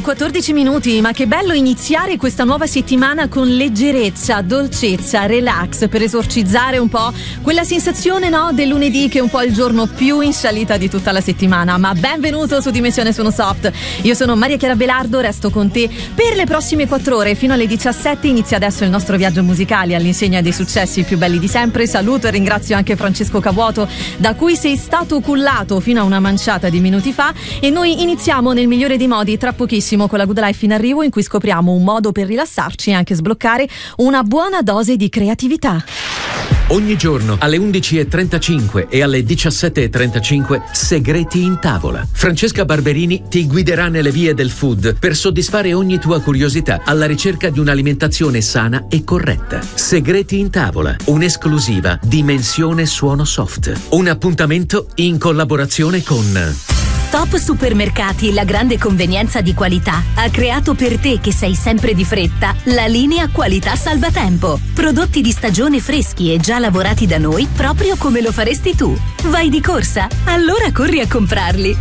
14 minuti, ma che bello iniziare questa nuova settimana con leggerezza, dolcezza, relax, per esorcizzare un po' quella sensazione, no, del lunedì che è un po' il giorno più in salita di tutta la settimana. Ma benvenuto su Dimensione Sono Soft. Io sono Maria Chiara Belardo, resto con te per le prossime 4 ore fino alle 17. Inizia adesso il nostro viaggio musicale all'insegna dei successi più belli di sempre. Saluto e ringrazio anche Francesco Cavuoto, da cui sei stato cullato fino a una manciata di minuti fa, e noi iniziamo nel migliore dei modi tra pochissimo con la Good Life in arrivo, in cui scopriamo un modo per rilassarci e anche sbloccare una buona dose di creatività. Ogni giorno alle 11.35 e alle 17.35 Segreti in tavola. Francesca Barberini ti guiderà nelle vie del food per soddisfare ogni tua curiosità alla ricerca di un'alimentazione sana e corretta. Segreti in tavola, un'esclusiva Dimensione Suono Soft. Un appuntamento in collaborazione con Top Supermercati, la grande convenienza di qualità, ha creato per te che sei sempre di fretta la linea Qualità Salvatempo. Prodotti di stagione freschi e già lavorati da noi proprio come lo faresti tu. Vai di corsa? Allora corri a comprarli.